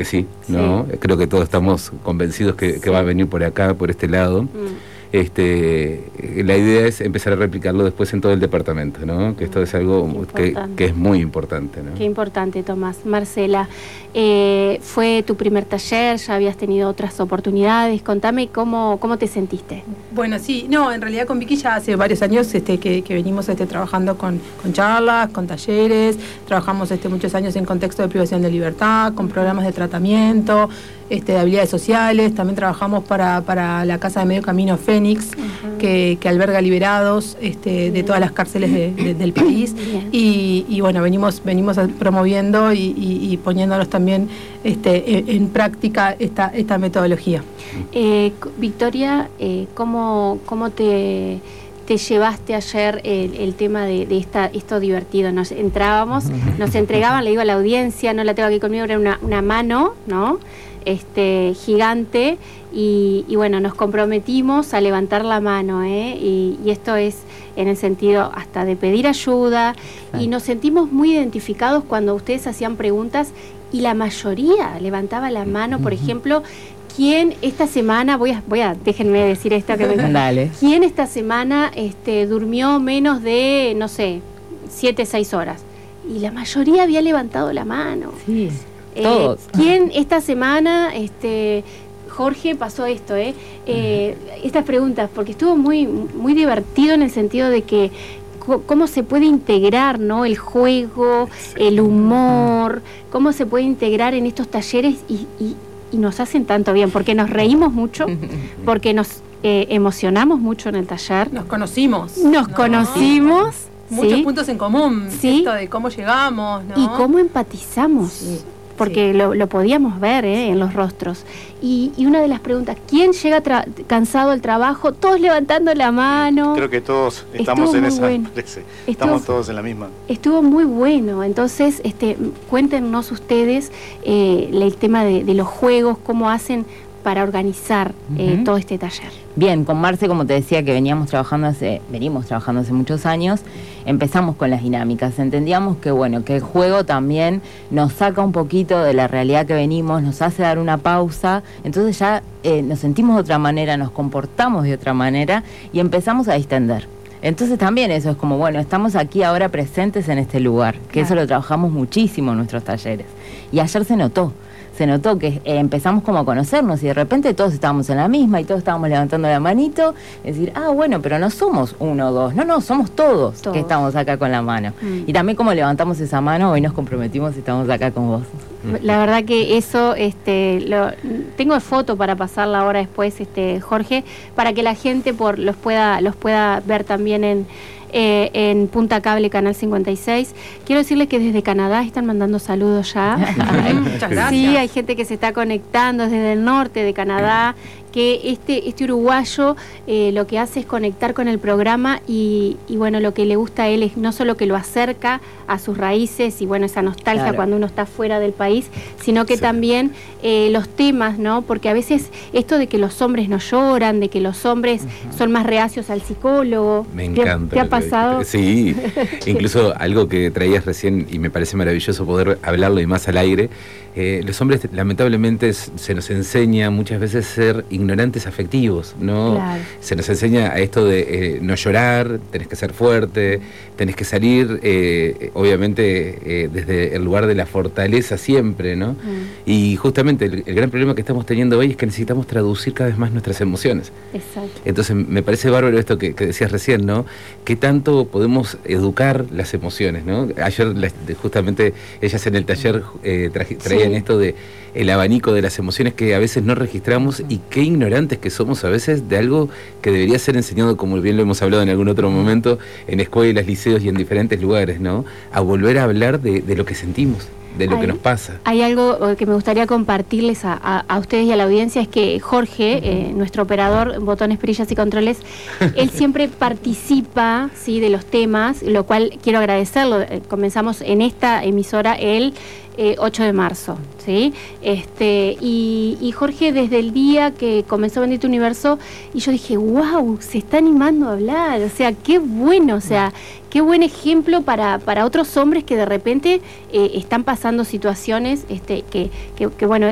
que sí, ¿no? Sí. Creo que todos estamos convencidos que va a venir por acá, por este lado. La idea es empezar a replicarlo después en todo el departamento, ¿no? Que esto es algo que es muy importante, ¿no? Qué importante, Tomás. Marcela, ¿fue tu primer taller? ¿Ya habías tenido otras oportunidades? Contame cómo te sentiste. Bueno, sí, no, en realidad con Vicky ya hace varios años que venimos trabajando con charlas, con talleres, trabajamos muchos años en contexto de privación de libertad, con programas de tratamiento, de habilidades sociales, también trabajamos para la Casa de Medio Camino Fénix, que alberga liberados de todas las cárceles del país, y bueno, venimos promoviendo y poniéndonos también en práctica esta metodología. Victoria, ¿cómo te llevaste ayer el tema de esto divertido? Nos entregaban, le digo a la audiencia, no la tengo aquí conmigo, era una mano, ¿no? Gigante, y bueno, nos comprometimos a levantar la mano, y esto es en el sentido hasta de pedir ayuda, y nos sentimos muy identificados cuando ustedes hacían preguntas y la mayoría levantaba la mano. Por ejemplo, ¿quién esta semana, déjenme decir esto que me encanta, ¿quién esta semana durmió menos de, no sé, 7-6 horas? Y la mayoría había levantado la mano. Sí. Todos. ¿Quién esta semana, Jorge, pasó esto, estas preguntas? Porque estuvo muy, muy divertido en el sentido de que cómo se puede integrar, ¿no? El juego, el humor, cómo se puede integrar en estos talleres y nos hacen tanto bien, porque nos reímos mucho, porque nos emocionamos mucho en el taller. Nos conocimos. Muchos puntos en común, ¿sí? Esto de cómo llegamos, ¿no? Y cómo empatizamos. Sí. Porque lo podíamos ver en los rostros. Y una de las preguntas, ¿quién llega cansado al trabajo? Todos levantando la mano. Creo que todos estamos en esa. Bueno. Estamos todos en la misma. Estuvo muy bueno. Entonces, cuéntenos ustedes el tema de los juegos, cómo hacen para organizar todo este taller. Bien, con Marce, como te decía, que venimos trabajando hace muchos años, empezamos con las dinámicas. Entendíamos que el juego también nos saca un poquito de la realidad que venimos, nos hace dar una pausa, entonces ya nos sentimos de otra manera, nos comportamos de otra manera y empezamos a distender. Entonces también eso es como, estamos aquí ahora presentes en este lugar, que Eso lo trabajamos muchísimo en nuestros talleres. Y ayer se notó que empezamos como a conocernos y de repente todos estábamos en la misma y todos estábamos levantando la manito, decir, pero no somos uno o dos, no, somos todos que estamos acá con la mano. Y también como levantamos esa mano, hoy nos comprometimos y estamos acá con vos. La verdad que eso, tengo foto para pasarla ahora después, Jorge, para que la gente los pueda ver también en Punta Cable, Canal 56. Quiero decirles que desde Canadá están mandando saludos ya. Muchas gracias. Sí, hay gente que se está conectando desde el norte de Canadá, que este uruguayo lo que hace es conectar con el programa y lo que le gusta a él es no solo que lo acerca a sus raíces y esa nostalgia cuando uno está fuera del país, sino que también los temas, ¿no? Porque a veces esto de que los hombres no lloran, de que los hombres son más reacios al psicólogo. Me encanta. ¿Te ha pasado? Sí, incluso algo que traías recién y me parece maravilloso poder hablarlo y más al aire. Los hombres lamentablemente se nos enseña muchas veces ser ignorantes afectivos, ¿no? Claro. Se nos enseña a esto de no llorar, tenés que ser fuerte, tenés que salir, obviamente, desde el lugar de la fortaleza siempre, ¿no? Y justamente el gran problema que estamos teniendo hoy es que necesitamos traducir cada vez más nuestras emociones. Exacto. Entonces me parece bárbaro esto que decías recién, ¿no? Que tanto podemos educar las emociones, ¿no? Ayer justamente ellas en el taller traían esto de el abanico de las emociones que a veces no registramos y qué ignorantes que somos a veces de algo que debería ser enseñado, como bien lo hemos hablado en algún otro momento, en escuelas, liceos y en diferentes lugares, ¿no? A volver a hablar de lo que sentimos, de lo que nos pasa. Hay algo que me gustaría compartirles a ustedes y a la audiencia, es que Jorge, nuestro operador, botones, perillas y controles, él siempre participa, ¿sí?, de los temas, lo cual quiero agradecerlo. Comenzamos en esta emisora el 8 de marzo, ¿sí? Y Jorge, desde el día que comenzó Bendito Universo, y yo dije, wow, se está animando a hablar, o sea, qué bueno, o sea, qué buen ejemplo para otros hombres que de repente están pasando situaciones que bueno,